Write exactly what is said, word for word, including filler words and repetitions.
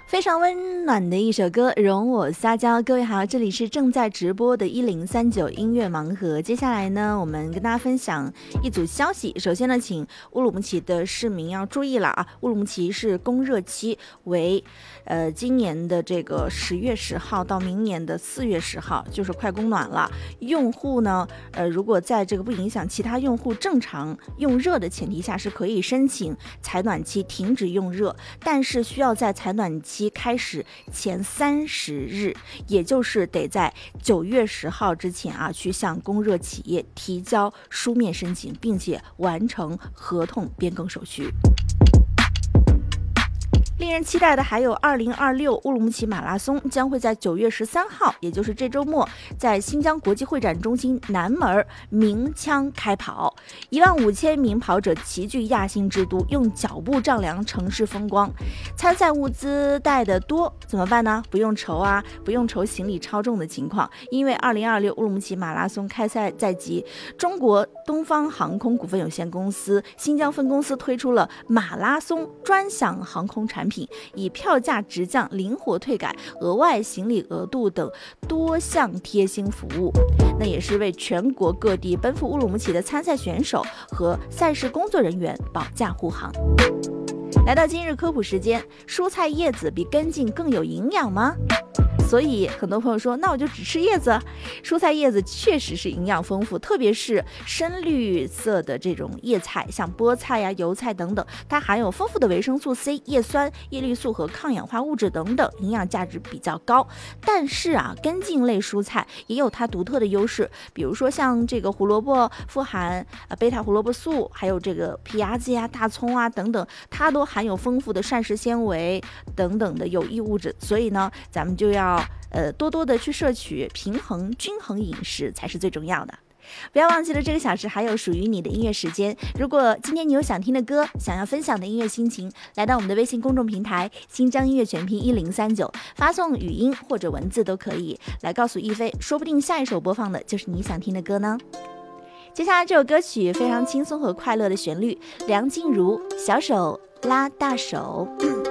非常温暖的一首歌，容我撒娇。各位好，这里是正在直播的一零三九音乐盲盒。接下来呢，我们跟大家分享一组消息。首先呢，请乌鲁木齐的市民要注意了啊，乌鲁木齐市供热期为呃今年的这个十月十号到明年的四月十号，就是快供暖了。用户呢，呃，如果在这个不影响其他用户正常用热的前提下，是可以申请采暖期停止用热，但是需要在采暖期开始前三十日，也就是得在九月十号之前啊，去向供热企业提交书面申请，并且完成合同变更手续。令人期待的还有二零二六乌鲁木齐马拉松将会在九月十三号，也就是这周末，在新疆国际会展中心南门鸣枪开跑，一万五千名跑者齐聚亚新之都，用脚步丈量城市风光。参赛物资带的多怎么办呢？不用愁啊，不用愁行李超重的情况，因为二零二六乌鲁木齐马拉松开赛在即，中国东方航空股份有限公司新疆分公司推出了马拉松专享航空产品，以票价直降、灵活退改、额外行李额度等多项贴心服务，那也是为全国各地奔赴乌鲁木齐的参赛选手和赛事工作人员保驾护航。来到今日科普时间，蔬菜叶子比根茎更有营养吗？所以很多朋友说，那我就只吃叶子。蔬菜叶子确实是营养丰富，特别是深绿色的这种叶菜，像菠菜呀、油菜等等，它含有丰富的维生素 C、叶酸、叶绿素和抗氧化物质等等，营养价值比较高。但是啊，根茎类蔬菜也有它独特的优势，比如说像这个胡萝卜富含呃贝塔胡萝卜素，还有这个皮芽子呀、大葱啊等等，它都含有丰富的膳食纤维等等的有益物质，所以呢，咱们就要呃，多多的去摄取平衡均衡饮食才是最重要的。不要忘记了，这个小时还有属于你的音乐时间。如果今天你有想听的歌，想要分享的音乐心情，来到我们的微信公众平台新疆音乐全拼一零三九，发送语音或者文字都可以来告诉一菲，说不定下一首播放的就是你想听的歌呢。接下来这首歌曲非常轻松和快乐的旋律，梁静茹小手拉大手。